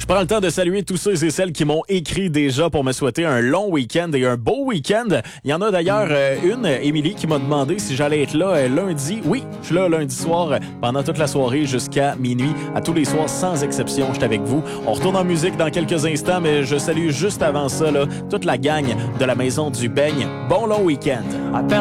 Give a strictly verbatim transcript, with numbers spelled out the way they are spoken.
prends le temps de saluer tous ceux et celles qui m'ont écrit déjà pour me souhaiter un long week-end et un beau week-end. Il y en a d'ailleurs euh, une, Émilie, qui m'a demandé si j'allais être là euh, lundi. Oui, je suis là lundi soir euh, pendant toute la soirée jusqu'à minuit. À tous les soirs, sans exception, je suis avec vous. On retourne en musique dans quelques instants, mais je salue juste avant ça là, toute la gang de la Maison du Beigne. Bon long week-end.